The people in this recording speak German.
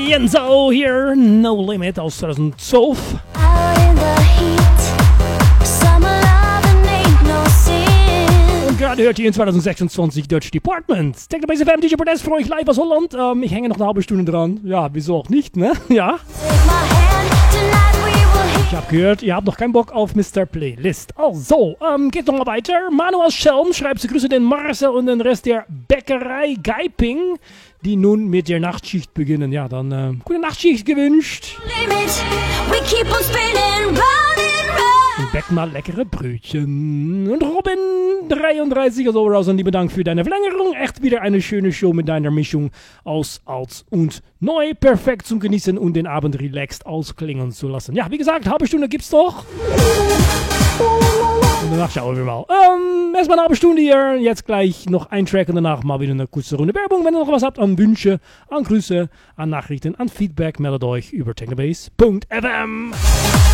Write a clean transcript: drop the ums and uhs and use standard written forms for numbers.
Enzo hier, No Limit aus 2012. Und gerade hört ihr in 2026 Dutch Department. Technobase FM, DJ Protest für euch live aus Holland. Ich hänge noch eine halbe Stunde dran. Ja, wieso auch nicht, ne? Ja. Ich habe gehört, ihr habt noch keinen Bock auf Mr. Playlist. Also, geht noch mal weiter. Manu aus Schelm schreibt, sie grüße den Marcel und den Rest der Bäckerei Geiping, die nun mit der Nachtschicht beginnen. Ja, dann gute Nachtschicht gewünscht. Und back mal leckere Brötchen. Und Robin, 33 oder so raus. Und lieben Dank für deine Verlängerung. Echt wieder eine schöne Show mit deiner Mischung aus alt und neu. Perfekt zum Genießen und den Abend relaxed ausklingen zu lassen. Ja, wie gesagt, halbe Stunde gibt's doch. Und danach schauen wir mal. Erstmal eine halbe Stunde hier. Jetzt gleich noch ein Track und danach mal wieder eine kurze Runde Werbung. Wenn ihr noch was habt an Wünsche, an Grüße, an Nachrichten, an Feedback, meldet euch über technobase.fm.